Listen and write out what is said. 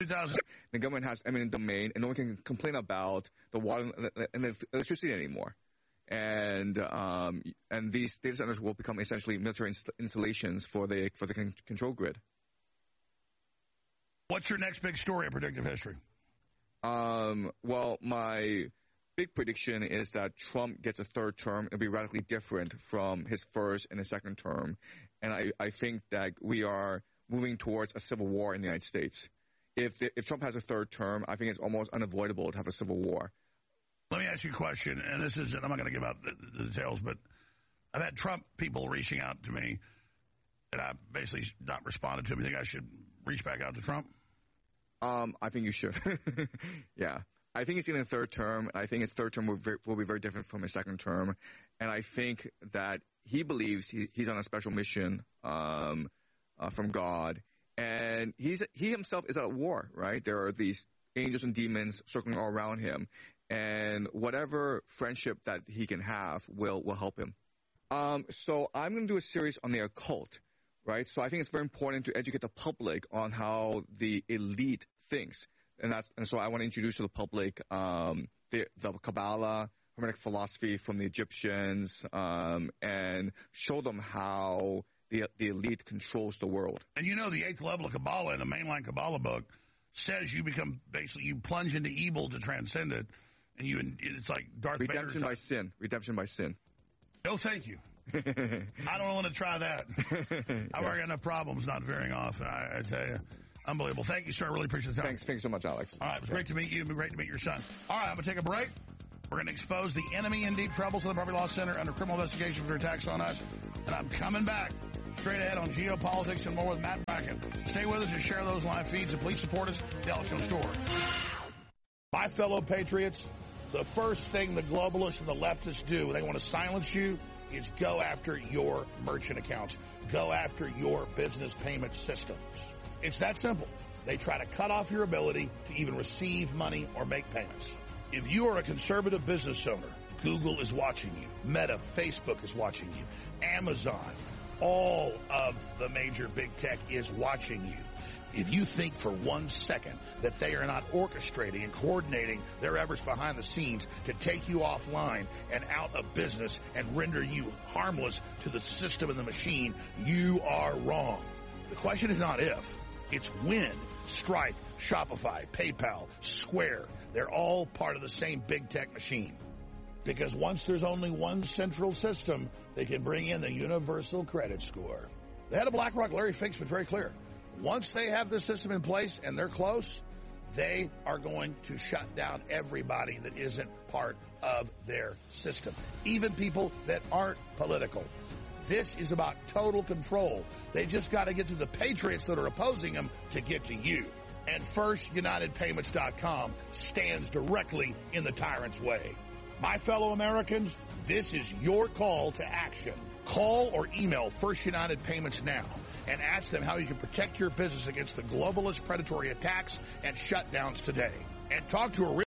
2000. The government has eminent domain, and no one can complain about the water and the electricity anymore. And these data centers will become essentially military installations for the control grid. What's your next big story of predictive history? Well, my big prediction is that Trump gets a third term. It'll be radically different from his first and his second term. And I think that we are moving towards a civil war in the United States. If Trump has a third term, I think it's almost unavoidable to have a civil war. Let me ask you a question, and this is, I'm not going to give out the details, but I've had Trump people reaching out to me, and I basically not responded to them. You think I should reach back out to Trump? I think you should. Yeah. I think he's getting a third term. I think his third term will be very different from his second term. And I think that he believes he's on a special mission from God. And he himself is at war, right? There are these angels and demons circling all around him. And whatever friendship that he can have will help him. So I'm going to do a series on the occult, right? So I think it's very important to educate the public on how the elite thinks. And so I want to introduce to the public the Kabbalah, Hermetic philosophy from the Egyptians, and show them how the elite controls the world. And you know the 8th level of Kabbalah in the mainline Kabbalah book says you become, basically, you plunge into evil to transcend it, and it's like Darth Vader. Redemption by sin. Redemption by sin. No, thank you. I don't want to try that. I've already got enough problems not veering off, I tell you. Unbelievable. Thank you, sir. I really appreciate the time. Thanks so much, Alex. All right, it was great to meet you. It was great to meet your son. All right, I'm going to take a break. We're going to expose the enemy in deep trouble to the Property Law Center under criminal investigation for their attacks on us. And I'm coming back straight ahead on geopolitics and more with Matt Bracken. Stay with us and share those live feeds, and please support us. The Alex Jones Store. My fellow patriots, the first thing the globalists and the leftists do when they want to silence you is go after your merchant accounts. Go after your business payment systems. It's that simple. They try to cut off your ability to even receive money or make payments. If you are a conservative business owner, Google is watching you. Meta, Facebook is watching you. Amazon, all of the major big tech is watching you. If you think for 1 second that they are not orchestrating and coordinating their efforts behind the scenes to take you offline and out of business and render you harmless to the system and the machine, you are wrong. The question is not if, it's when. Stripe, Shopify, PayPal, Square, they're all part of the same big tech machine. Because once there's only one central system, they can bring in the universal credit score. The head of BlackRock, Larry Fink's been very clear. Once they have this system in place and they're close, they are going to shut down everybody that isn't part of their system, even people that aren't political. This is about total control. They just got to get to the patriots that are opposing them to get to you. And FirstUnitedPayments.com stands directly in the tyrant's way. My fellow Americans, this is your call to action. Call or email First United Payments now and ask them how you can protect your business against the globalist predatory attacks and shutdowns today. And talk to a